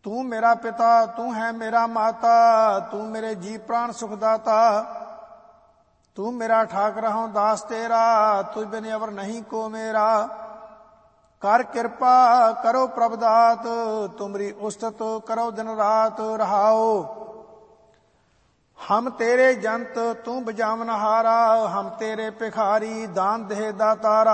ਤੂੰ ਮੇਰਾ ਪਿਤਾ, ਤੂੰ ਹੈ ਮੇਰਾ ਮਾਤਾ, ਤੂੰ ਮੇਰੇ ਜੀ ਪ੍ਰਾਣ ਸੁਖਦਾਤਾ। ਤੂੰ ਮੇਰਾ ਠਾਕੁਰ ਹਉ ਦਾਸ ਤੇਰਾ, ਤੁਝ ਬਿਨ ਅਵਰ ਨਹੀਂ ਕੋ ਮੇਰਾ। ਕਰ ਕਿਰਪਾ ਕਰੋ ਪ੍ਰਭ ਦਾਤ, ਤੁਮਰੀ ਉਸਤਤ ਕਰੋ ਦਿਨ ਰਾਤ। ਰਹਾਓ ਹਮ ਤੇਰੇ ਜੰਤ ਤੂੰ ਬਜਾਵਨ ਹਾਰਾ, ਹਮ ਤੇਰੇ ਭਿਖਾਰੀ ਦਾਨ ਦੇਹ ਦਾਤਾਰਾ।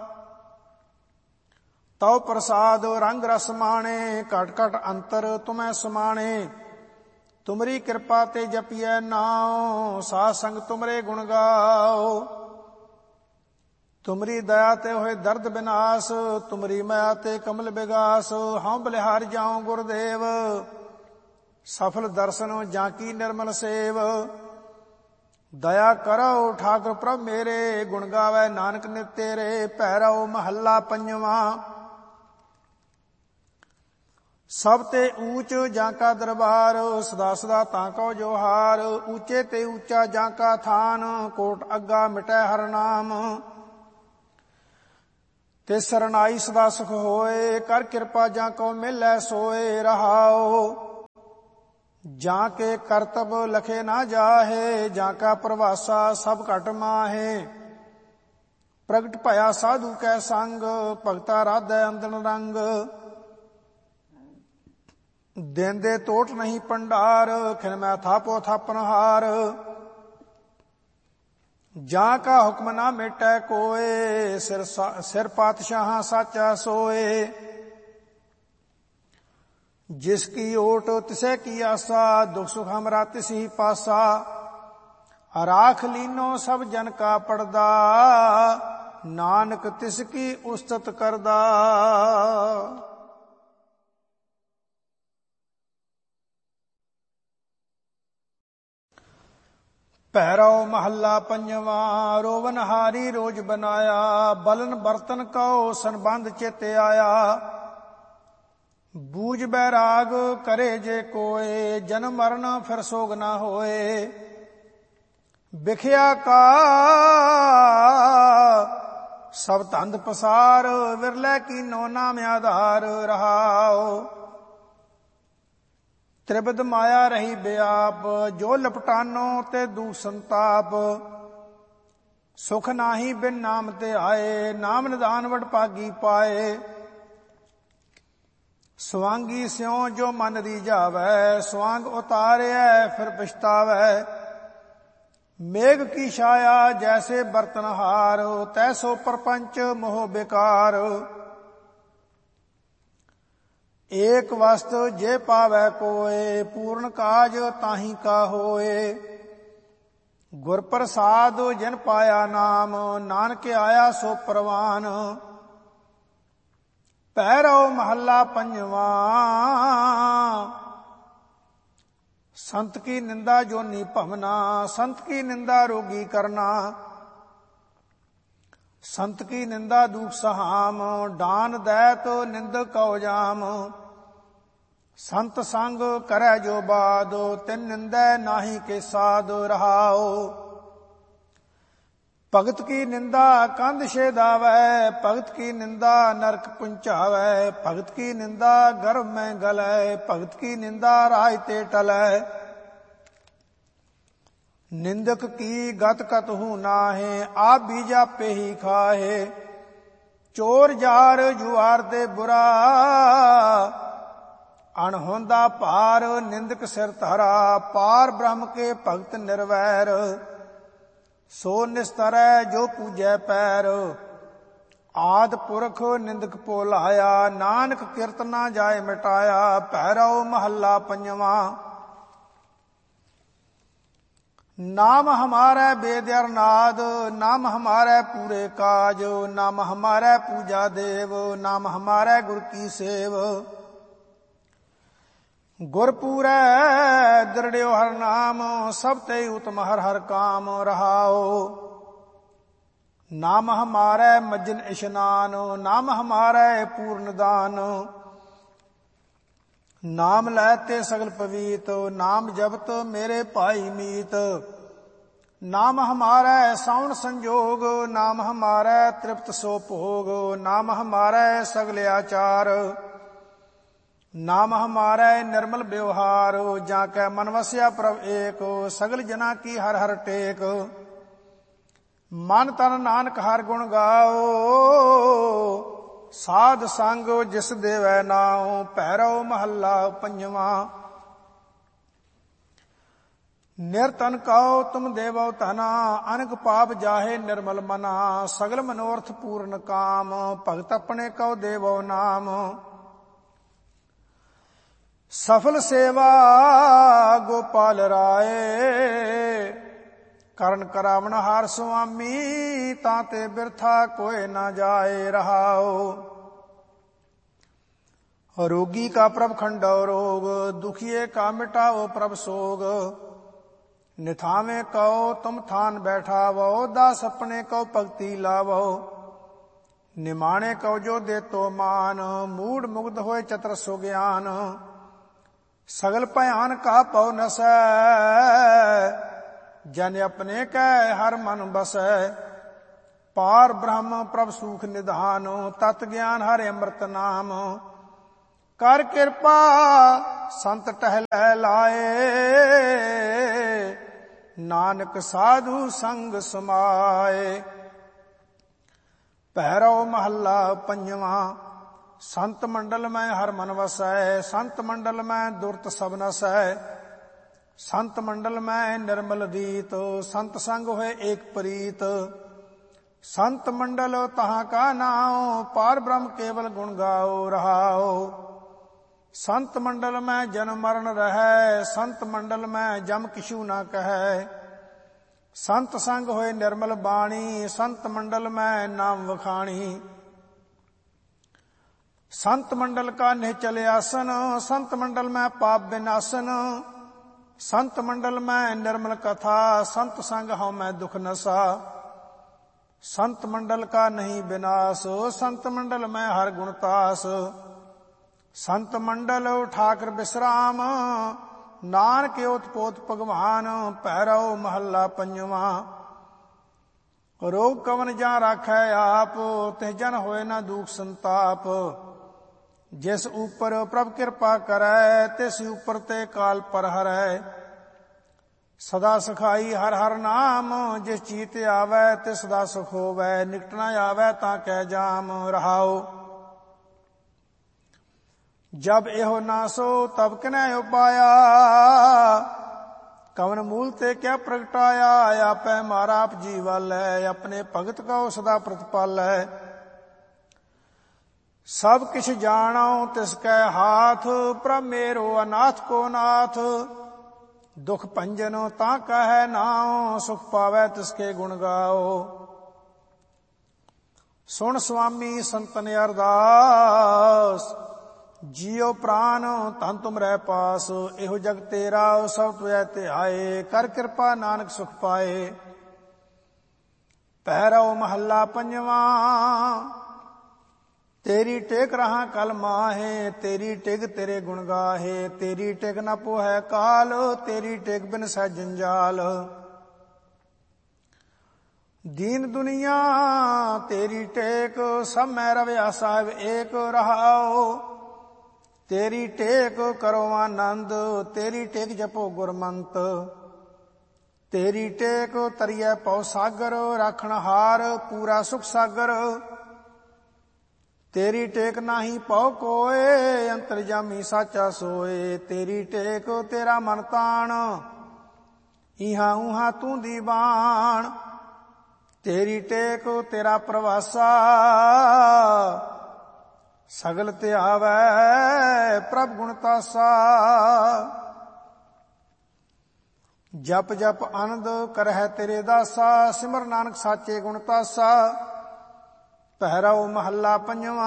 ਤਉ ਪ੍ਰਸਾਦ ਰੰਗ ਰਸ ਮਾਣੇ, ਘਟ ਘਟ ਅੰਤਰ ਤੁਮੈ ਸਮਾਣੇ। ਤੁਮਰੀ ਕਿਰਪਾ ਤੇ ਜਪੀਐ ਨਾਉ, ਸਾਧ ਸੰਗ ਤੁਮਰੇ ਗੁਣ ਗਾਓ। ਤੁਮਰੀ ਦਇਆ ਤੇ ਹੋਏ ਦਰਦ ਬਿਨਾਸ਼, ਤੁਮਰੀ ਮਾਇਆ ਤੇ ਕਮਲ ਬਿਗਾਸ। ਹਉ ਬਲਿਹਾਰ ਜਾਉ ਗੁਰਦੇਵ, ਸਫਲ ਦਰਸ਼ਨ ਜਾਂਕੀ ਨਿਰਮਲ ਸੇਵ। ਦਇਆ ਕਰੋ ਠਾਕੁਰ ਪ੍ਰਭ ਮੇਰੇ, ਗੁਣ ਗਾਵੈ ਨਾਨਕ ਨਿਤ ਤੇਰੇ। ਭੈਰਵ ਮਹੱਲਾ ਪੰਜਵਾਂ। ਸਭ ਤੇ ਊਚ ਜਾਂ ਕਾ ਦਰਬਾਰ, ਸਦਾ ਸਦਾ ਤਾਂ ਕਉ ਜੋਹਾਰ। ਊਚੇ ਤੇ ਊਚਾ ਜਾਂ ਕਾ ਥਾਨ, ਕੋਟ ਅੱਗਾ ਮਿਟੈ ਹਰ ਨਾਮ। ਤੇ ਸਰਨਾਈ ਸਦਾ ਸੁਖ ਹੋਏ, ਕਰ ਕਿਰਪਾ ਜਾਂ ਕਉ ਮਿਲੈ ਸੋਏ। ਰਹਾਓ ਜਾਂ ਕੇ ਕਰਤਬ ਲਖੇ ਨਾ ਜਾਹੇ, ਜਾਂ ਕਾ ਪ੍ਰਵਾਸਾ ਸਭ ਘਟ ਮਾਹੇ। ਪ੍ਰਗਟ ਭਇਆ ਸਾਧੂ ਕੈ ਸੰਗ, ਭਗਤਾ ਰਾਧੈ ਅੰਦਨ ਰੰਗ। ਦਿਨ ਦੇ ਟੋਟ ਨਹੀਂ ਭੰਡਾਰ, ਖਿਨ ਮੈਂ ਥਾਪੋ ਥਾਪਨਹਾਰ। ਜਾਂ ਕਾ ਹੁਕਮ ਨਾ ਮਿਟੈ ਕੋਏ, ਸਿਰ ਪਾਤਸ਼ਾਹਾਂ ਸਾਚਾ ਸੋਏ। ਜਿਸ ਕੀ ਓਟ ਤਿਸੈ ਕੀ ਆਸਾ, ਦੁਖ ਸੁਖ ਹਮਰਾ ਤਿਸੀ ਪਾਸਾ। ਰਾਖ ਲੀਨੋ ਸਭ ਜਨ ਕਾ ਪੜਦਾ, ਨਾਨਕ ਤਿਸ ਕੀ ਉਸਤਤ ਕਰਦਾ। ਭੈਰਵ ਮਹੱਲਾ ਪੰਜਵਾਂ। ਰੋਵਨ ਹਾਰੀ ਰੋਜ ਬਨਾਇਆ, ਬਲਨ ਬਰਤਨ ਕਉ ਸੰਬੰਧ ਚਿਤ ਆਇਆ। ਬੂਝ ਬੈਰਾਗ ਕਰੇ ਜੇ ਕੋਏ, ਜਨਮ ਮਰਨ ਫਿਰ ਸੋਗ ਨਾ ਹੋਏ। ਬਿਖਿਆ ਕਾ ਸਭ ਧੰਦ ਪਸਾਰ, ਵਿਰਲੇ ਕੀਨੋ ਨਾਮ ਆਧਾਰ। ਰਹਾਓ ਤ੍ਰਿਬਦ ਮਾਇਆ ਰਹੀ ਬਿਆਪ, ਜੋ ਲਪਟਾਨੋ ਤੇ ਦੁਖ ਸੰਤਾਪ। ਸੁਖ ਨਾਹੀ ਬਿਨ ਨਾਮ ਤੇ ਆਏ, ਨਾਮ ਨਿਦਾਨ ਵਡ ਭਾਗੀ ਪਾਏ। ਸਵਾਂਗੀ ਸਿਉ ਜੋ ਮਨ ਰੀਝਾਵੈ, ਸਵਾਂਗ ਉਤਾਰਿਐ ਫਿਰ ਪਛਤਾਵੈ। ਮੇਘ ਕੀ ਛਾਇਆ ਜੈਸੇ ਬਰਤਨਹਾਰ, ਤੈਸੋ ਪਰਪੰਚ ਮੋਹ ਬਿਕਾਰ। ਏਕ ਵਸਤ ਜੇ ਪਾਵੈ ਕੋਏ, ਪੂਰਨ ਕਾਜ ਤਾਹੀ ਕਾ ਹੋਏ। ਗੁਰ ਪ੍ਰਸਾਦ ਜਿਨ ਪਾਇਆ ਨਾਮ, ਨਾਨਕ ਆਇਆ ਸੋ ਪ੍ਰਵਾਨ। ਭੈਰਵ ਮਹੱਲਾ ਪੰਜਵਾਂ। ਸੰਤ ਕੀ ਨਿੰਦਾ ਜੋਨੀ ਭਵਨਾ, ਸੰਤ ਕੀ ਨਿੰਦਾ ਰੋਗੀ ਕਰਨਾ। ਸੰਤ ਕੀ ਨਿੰਦਾ ਦੁਖ ਸਹਾਮ, ਡਾਨ ਦੈਤ ਨਿੰਦਕ ਕਉ ਜਾਮ। ਸੰਤ ਸੰਗ ਕਰੈ ਜੋ ਬਾਦ, ਤਿਨ ਨਿੰਦੈ ਨਾਹੀ ਕੇ ਸਾਧ। ਰਹਾਓ ਭਗਤ ਕੀ ਨਿੰਦਾ ਕੰਧ ਛੇਦਾਵੈ, ਭਗਤ ਕੀ ਨਿੰਦਾ ਨਰਕ ਪੁੰਚਾਵੈ। ਭਗਤ ਕੀ ਨਿੰਦਾ ਗਰਭ ਮੈਂ ਗਲੈ, ਭਗਤ ਕੀ ਨਿੰਦਾ ਰਾਜ ਤੇ ਟਲੈ। ਨਿੰਦਕ ਕੀ ਗਤ ਕਤਹੂ ਨਾਹੇ, ਆਪ ਬੀਜਾ ਪੇਹੀ ਖਾਹੇ। ਚੋਰ ਜਾਰ ਜੁਆਰ ਤੇ ਬੁਰਾ, ਅਣਹੋਂਦਾ ਭਾਰ ਨਿੰਦਕ ਸਿਰ ਧਰਾ। ਪਾਰ ਬ੍ਰਹਮ ਕੇ ਭਗਤ ਨਿਰਵੈਰ, ਸੋ ਨਿਸਤਰੈ ਜੋ ਪੂਜੈ ਪੈਰ। ਆਦ ਪੁਰਖ ਨਿੰਦਕ ਭੁਲਾਇਆ, ਨਾਨਕ ਕਿਰਤ ਨਾ ਜਾਏ ਮਿਟਾਇਆ। ਭੈਰਵ ਮਹੱਲਾ ਪੰਜਵਾਂ। ਨਾਮ ਹਮਾਰੈ ਬੇਦ ਅਰਨਾਦ, ਨਾਮ ਹਮਾਰੈ ਪੂਰੇ ਕਾਜ। ਨਾਮ ਹਮਾਰੈ ਪੂਜਾ ਦੇਵ, ਨਾਮ ਹਮਾਰੈ ਗੁਰ ਕੀ ਸੇਵ। ਗੁਰ ਪੂਰੈ ਦ੍ਰਿੜਿਓ ਹਰ ਨਾਮ, ਸਭ ਤੇ ਉਤਮ ਹਰ ਹਰ ਕਾਮ। ਰਹਾਓ ਨਾਮ ਹਮਾਰੈ ਮਜਨ ਇਸ਼ਨਾਨ, ਨਾਮ ਹਮਾਰੈ ਪੂਰਨ ਦਾਨ। ਨਾਮ ਲੈ ਤੇ ਸਗਲ ਪਵੀਤ, ਨਾਮ ਜਪਤ ਮੇਰੇ ਭਾਈ ਮੀਤ। ਨਾਮ ਹਮਾਰੈ ਸਾਉਣ ਸੰਜੋਗ, ਨਾਮ ਹਮਾਰੈ ਤ੍ਰਿਪਤ ਸੋ ਭੋਗ। ਨਾਮ ਹਮਾਰੈ ਸਗਲ ਆਚਾਰ, नाम हमारे निर्मल व्यवहार, जाके मन वस्या प्रभ एक, सगल जना की हर हर टेक। मन तन नानक हर गुण गाओ, साध संग जिस देवै नाओ। भैरव महला पंजवा। निर्तन कहो तुम देवो तना, अनक पाप जाहे निर्मल मना। सगल मनोरथ पूर्ण काम, भगत अपने कहो देवो नाम। सफल सेवा गोपाल राय, करण करावन हार स्वामी। ताते बिरथा कोय न जाए रहाओ। रोगी का प्रभ खंडो रोग, दुखिए का मिटाओ प्रभ सोग। निथावे कहो तुम थान बैठावो, दास अपने कहो भक्ति लावो। निमाणे कहो जो दे तो मान, मूड मुग्ध होए चतर सुज्ञान। सगल भयान का पौ नसै, जन अपने कह हर मन बसै। पार ब्रह्म प्रभ सुख निधान, तत् ज्ञान हर अमृत नाम। कर कृपा संत टहलै लाए, नानक साधु संग समाए। भैरव महला पंजवा। संत मंडल में हर मन वसै, संत मंडल में दुर्त सब नसै। संत मंडल में निर्मल रीत, संत संग होए एक प्रीत। संत मंडल तहाँ का नाओ, पार ब्रह्म केवल गुण गाओ रहाओ। संत मंडल में जन्म मरण रहै, संत मंडल में जम किछु न कहै। संत संग होए निर्मल बाणी, संत मंडल में नाम वखाणी। संत मंडल का निश्चल आसन, संत मंडल में पाप विनाशन। संत मंडल में निर्मल कथा, संत संग हूं मैं दुख नसा। संत मंडल का नहीं विनाश, संत मंडल में हर गुणतास। संत मंडल ठाकर विश्राम, नानक ओतपोत भगवान। भैरव महला पंजवा। रोग कवन जा राखै आप, तिह जन होए न दुख संताप। जिस ऊपर प्रभ कृपा करै, तिस ऊपर ते काल पर हरै। सदा सखाई हर हर नाम, जिस चीत आवै ते सदा सुख होवै। निकट न आवै तां कै जाम रहाओ। जब एहो ना सो तब किनै उपाया, कवन मूल ते क्या प्रगटाया। आपै मारा आप जीवालै, अपने भगत को सदा प्रतिपालै। सब किछ जानो तिसकै हाथ, प्रभ मेरो अनाथ को नाथ। दुख भंजन तां कहै नाओ, सुख पावै तिसके गुण गाओ। सुन स्वामी संतन अरदास, जियो प्राण धन तुमरै पास। एहो जग तेरा सब तुझै ध्याए, कर कृपा नानक सुख पाए। भैरव महला पंजवा। तेरी टेक रहा कल माहे, तेरी टेक तेरे गुण गाहे। तेरी टेक न पोहै काल, तेरी टेक बिन सह जंजाल। दीन दुनिया तेरी टेक, सब मैं रवैया साहिब एक रहाओ। तेरी टेक करो आनंद, तेरी टेक जपो गुरमंत। तेरी टेक तरियै पौ सागर, राखण हार पूरा सुख सागर। तेरी टेक नाही पौ कोय, अंतर्जामी साचा सोए। तेरी टेक तेरा मन ताण, इहां उहां तू दीवान। तेरी टेक तेरा प्रवासा, सगल त्यावै प्रभ गुण तासा। जप जप आनंद करह तेरे दासा, सिमर नानक साचे गुण तासा। भैरव महला पंजवा।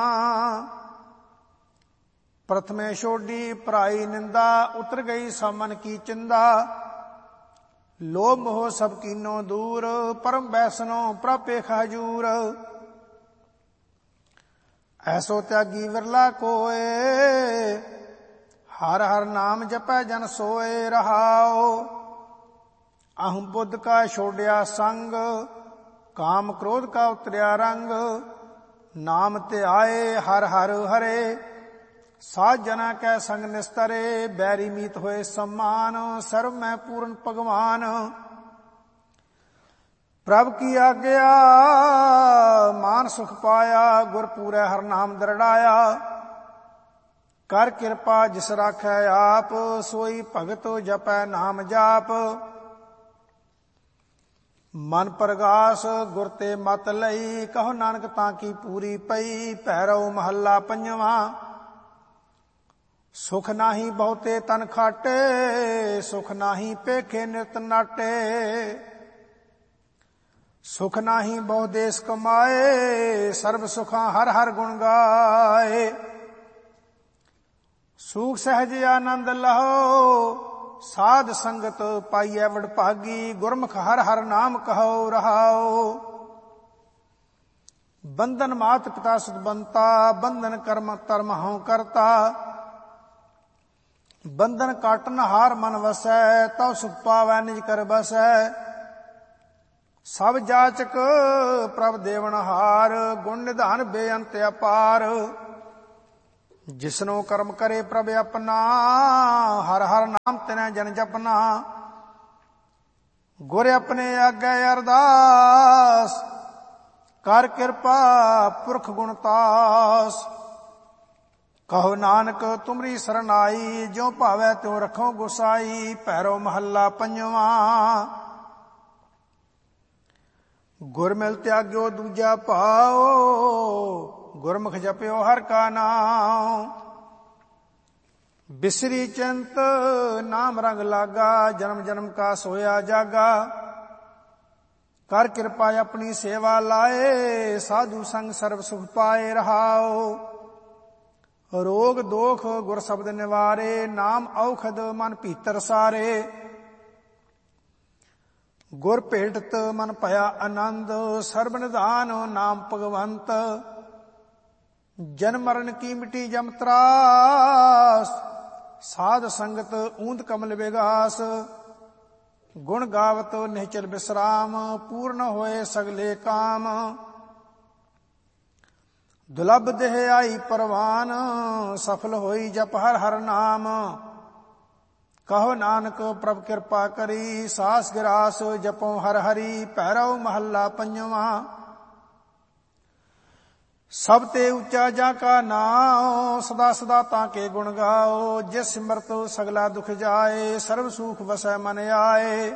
प्रथमे छोड़ी पराई निंदा, उतर गई सामन की चिंदा। लोभ मोह सब कीनो दूर, परम बैसनो प्रपेख हजूर। ऐसो त्यागी विरला कोय, हर हर नाम जपै जन सोए रहाओ। अहम बुद्ध का छोड़िया संग, काम क्रोध का उतरिया रंग। नाम ते आए हर हर हरे, ਸਾਧ ਜਨਾ ਕੈ ਸੰਗ ਨਿਸਤਰੇ, ਬੈਰੀ ਮੀਤ ਹੋਏ ਸਮਾਨ, ਸਰਬ ਮੈਂ ਪੂਰਨ ਭਗਵਾਨ। ਪ੍ਰਭ ਕੀ ਆਗਿਆ ਮਾਨ ਸੁਖ ਪਾਇਆ, ਗੁਰ ਪੂਰੈ ਹਰ ਨਾਮ ਦਰੜਾਇਆ। ਕਰ ਕਿਰਪਾ ਜਿਸ ਰਾਖੈ ਆਪ, ਸੋਈ ਭਗਤ ਜਪੈ ਨਾਮ ਜਾਪ। ਮਨ ਪ੍ਰਗਾਸ ਗੁਰ ਤੇ ਮਤ ਲਈ, ਕਹੋ ਨਾਨਕ ਤਾਂ ਕੀ ਪੂਰੀ ਪਈ। ਭੈਰਵ ਮਹੱਲਾ ਪੰਜਵਾਂ। ਸੁਖ ਨਾਹੀ ਬਹੁਤੇ ਤਨ ਖਾਟੇ, ਸੁਖ ਨਾਹੀ ਪੇਖੇ ਨਿਤ ਨਾਟੇ। ਸੁਖ ਨਾਹੀ ਬਹੁ ਦੇਸ ਕਮਾਏ, ਸਰਬ ਸੁਖਾਂ ਹਰ ਹਰ ਗੁਣ ਗਾਏ। ਸੂਖ ਸਹਿਜ ਆਨੰਦ ਲਹੋ, ਸਾਧ ਸੰਗਤ ਪਾਈਐ ਵਡਭਾਗੀ। ਗੁਰਮੁਖ ਹਰ ਹਰ ਨਾਮ ਕਹੋ ਰਹਾਓ। ਬੰਧਨ ਮਾਤ ਪਿਤਾ ਸੁਤਬੰਤਾ, ਬੰਧਨ ਕਰਮ ਧਰਮ ਹਉ ਕਰਤਾ। ਬੰਧਨ ਕਾਟਨ ਹਾਰ ਮਨ ਵਸੈ, ਤਉ ਸੁਖ ਪਾਵੈ ਨਿਜ ਕਰ ਬਸੈ। ਸਭ ਜਾਚਕ ਪ੍ਰਭ ਦੇਵਨ ਹਾਰ, ਗੁਣ ਨਿਧਾਨ ਬੇਅੰਤ ਅਪਾਰ। ਜਿਸਨੋ ਕਰਮ ਕਰੇ ਪ੍ਰਭ ਆਪਣਾ, ਹਰ ਹਰ ਨਾਮ ਤਿਨੈ ਜਨ ਜਪਨਾ। ਗੁਰ ਆਪਣੇ ਆਗੇ ਅਰਦਾਸ, ਕਰ ਕਿਰਪਾ ਪੁਰਖ ਗੁਣਤਾਸ। ਕਹੋ ਨਾਨਕ ਤੁਮਰੀ ਸਰਨਾਈ, ਜਿਉ ਭਾਵੈ ਤਿਉ ਰਖੋ ਗੁਸਾਈ। ਭੈਰਵ ਮਹੱਲਾ ਪੰਜਵਾਂ। ਗੁਰ ਮਿਲ ਤਿਆਗਿਓ ਦੂਜਾ ਭਾਉ, ਗੁਰਮੁਖ ਜਪਿਓ ਹਰ ਕਾ ਨਾਮ। ਬਿਸਰੀ ਚਿੰਤ ਨਾਮ ਰੰਗ ਲਾਗਾ, ਜਨਮ ਜਨਮ ਕਾ ਸੋਇਆ ਜਾਗਾ। ਕਰ ਕਿਰਪਾ ਆਪਣੀ ਸੇਵਾ ਲਾਏ, ਸਾਧੂ ਸੰਗ ਸਰਬ ਸੁਖ ਪਾਏ ਰਹਾਓ। ਰੋਗ ਦੋਖ ਗੁਰ ਸ਼ਬਦ ਨਿਵਾਰੇ, ਨਾਮ ਔਖਦ ਮਨ ਭੀਤਰ ਸਾਰੇ। ਗੁਰ ਭੇਟਤ ਮਨ ਭਇਆ ਆਨੰਦ, ਸਰਬ ਨਿਧਾਨ ਨਾਮ ਭਗਵੰਤ। ਜਨਮ ਮਰਨ ਕੀ ਮਿਟੀ ਜਮ ਤਰਾਸ, ਸਾਧ ਸੰਗਤ ਊਂਦ ਕਮਲ ਵਿਗਾਸ। ਗੁਣ ਗਾਵਤ ਨਿਹਚਲ ਬਿਸਰਾਮ, ਪੂਰਨ ਹੋਏ ਸਗਲੇ ਕਾਮ। ਦੁਲਭ ਦੇਹ ਆਈ ਪਰਵਾਨ, ਸਫਲ ਹੋਈ ਜਪ ਹਰ ਹਰ ਨਾਮ। ਕਹੋ ਨਾਨਕ ਪ੍ਰਭ ਕਿਰਪਾ ਕਰੀ, ਸਾਸ ਗਿਰਾਸ ਜਪੋ ਹਰ ਹਰੀ। ਭੈਰਵ ਮਹੱਲਾ ਪੰਜਵਾਂ। ਸਭ ਤੇ ਉੱਚਾ ਜਾ ਕਾ ਨਾਉ, ਸਦਾ ਸਦਾ ਤਾਂ ਕੇ ਗੁਣ ਗਾਓ। ਜਿਸ ਸਿਮਰਤ ਸਗਲਾ ਦੁਖ ਜਾਏ, ਸਰਬ ਸੁਖ ਵਸੈ ਮਨ ਆਏ।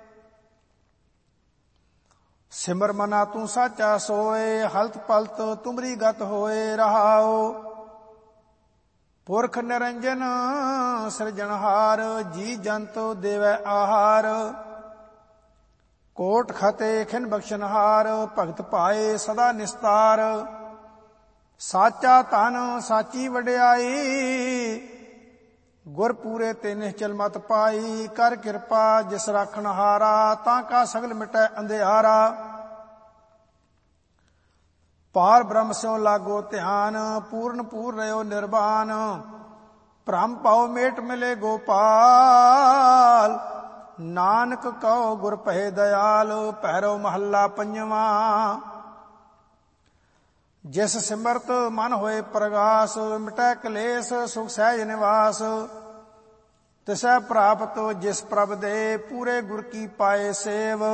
ਸਿਮਰ ਮਨਾ ਤੂੰ ਸਾਚਾ ਸੋਏ, ਹਲਤ ਪਲਤ ਤੁਮਰੀ ਗਤ ਹੋਏ ਰਹਾਓ। ਪੁਰਖ ਨਿਰੰਜਨ ਸਿਰਜਣਹਾਰ, ਜੀ ਜੰਤ ਦੇਵੈ ਆਹਾਰ। ਕੋਟ ਖਤੇ ਖਿਨ ਬਖਸ਼ਨਹਾਰ, ਭਗਤ ਪਾਏ ਸਦਾ ਨਿਸਤਾਰ। ਸਾਚਾ ਧਨ ਸਾਚੀ ਵਡਿਆਈ, ਗੁਰ ਪੂਰੇ ਤੇ ਨਿਹਚਲ ਮਤ ਪਾਈ। ਕਰ ਕਿਰਪਾ ਜਿਸ ਰਾਖਣ ਹਾਰਾ, ਤਾਂ ਕਾ ਸਗਲ ਮਿਟੈ ਅੰਧਿਆਰਾ। ਪਾਰ ਬ੍ਰਹਮ ਸਿਉ ਲਾਗੋ ਧਿਆਨ, ਪੂਰਨ ਪੂਰ ਰਹਿਓ ਨਿਰਵਾਨ। ਭ੍ਰਮ ਪਾਉ ਮੇਟ ਮਿਲੇ ਗੋਪਾਲ, ਨਾਨਕ ਕਹੋ ਗੁਰ ਭਏ ਦਇਆਲ। ਭੈਰਵ ਮਹੱਲਾ ਪੰਜਵਾਂ। ਜਿਸ ਸਿਮਰਤ ਮਨ ਹੋਏ ਪ੍ਰਗਾਸ, ਮਿਟੈ ਕਲੇਸ਼ ਸੁਖ ਸਹਿਜ ਨਿਵਾਸ। ਤਿਸੈ ਪ੍ਰਾਪਤ ਜਿਸ ਪ੍ਰਭ ਦੇ, ਪੂਰੇ ਗੁਰ ਕੀ ਪਾਏ ਸੇਵ।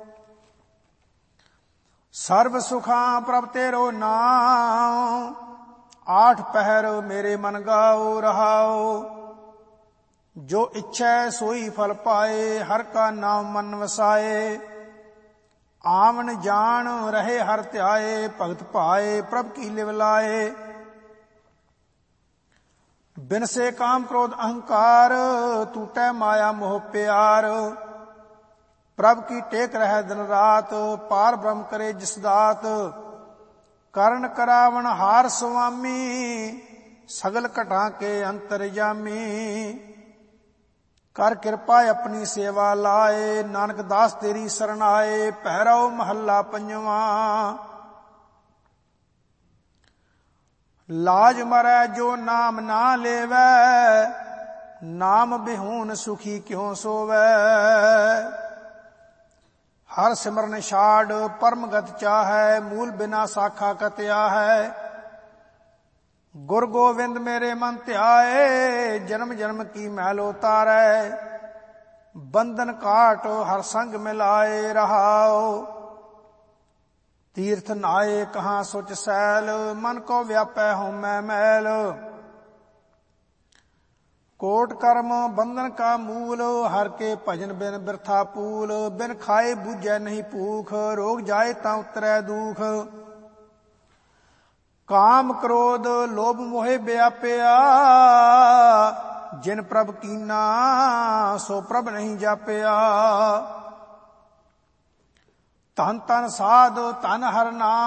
ਸਰਬ ਸੁਖਾਂ ਪ੍ਰਭ ਤੇਰੋ ਨਾਮ, ਆਠ ਪਹਿਰ ਮੇਰੇ ਮਨ ਗਾਓ ਰਹਾਓ। ਜੋ ਇੱਛੈ ਸੋਈ ਫਲ ਪਾਏ, ਹਰ ਕਾ ਨਾਮ ਮਨ ਵਸਾਏ। ਆਵਣ ਜਾਣ ਰਹੇ ਹਰ ਧਿਆਏ, ਭਗਤ ਭਾਏ ਪ੍ਰਭ ਕੀ ਲਿਵ ਲਾਏ। ਬਿਨ ਸੇ ਕਾਮ ਕ੍ਰੋਧ ਅਹੰਕਾਰ, ਟੂਟੈ ਮਾਇਆ ਮੋਹ ਪਿਆਰ। ਪ੍ਰਭ ਕੀ ਟੇਕ ਰਹਿ ਦਿਨ ਰਾਤ, ਪਾਰ ਬ੍ਰਹਮ ਕਰੇ ਜਿਸ ਦਾਤ। ਕਰਨ ਕਰਾਵਣ ਹਾਰ ਸੁਆਮੀ, ਸਗਲ ਘਟਾਂ ਕੇ ਅੰਤਰਜਾਮੀ। ਕਰ ਕਿਰਪਾ ਆਪਣੀ ਸੇਵਾ ਲਾਏ, ਨਾਨਕ ਦਾਸ ਤੇਰੀ ਸਰਣ ਆਏ। ਭੈਰਵ ਮਹੱਲਾ ਪੰਜਵਾਂ। ਲਾਜ ਮਰੈ ਜੋ ਨਾਮ ਨਾ ਲੇਵੈ, ਨਾਮ ਬਿਹੂਨ ਸੁਖੀ ਕਿਉ ਸੋਵੈ। ਹਰ ਸਿਮਰਨ ਛਾੜ ਪਰਮ ਗਤ ਚਾਹੈ, ਮੂਲ ਬਿਨਾ ਸਾਖਾ ਕਤਿਆ ਹੈ। ਗੁਰ ਗੋਬਿੰਦ ਮੇਰੇ ਮਨ ਧਿਆਏ, ਜਨਮ ਜਨਮ ਕੀ ਮੈਲ ਉਤਾਰੈ। ਬੰਧਨ ਕਾਟ ਹਰ ਸੰਗ ਮਿਲਾਏ ਰਹਾਓ। ਤੀਰਥ ਨਾਏ ਕਹਾਂ ਸੁਚ ਸੈਲ, ਮਨ ਕੋ ਵਿਆਪੈ ਹਉਮੈ ਮੈਲ। ਕੋਟ ਕਰਮ ਬੰਧਨ ਕਾ ਮੂਲ, ਹਰ ਕੇ ਭਜਨ ਬਿਨ ਬਿਰਥਾ ਪੂਲ। ਬਿਨ ਖਾਏ ਬੂਝੈ ਨਹੀਂ ਭੂਖ, ਰੋਗ ਜਾਏ ਤਾਂ ਉਤਰੈ ਦੂਖ। ਕਾਮ ਕ੍ਰੋਧ ਲੋਭ ਮੋਹਿ ਵਿਆਪਿਆ, ਜਿਨ ਪ੍ਰਭ ਕੀਨਾ ਸੋ ਪ੍ਰਭ ਨਹੀਂ ਜਾਪਿਆ। ਧਨ ਧਨ ਸਾਧ ਧਨ ਹਰ ਨਾਮ,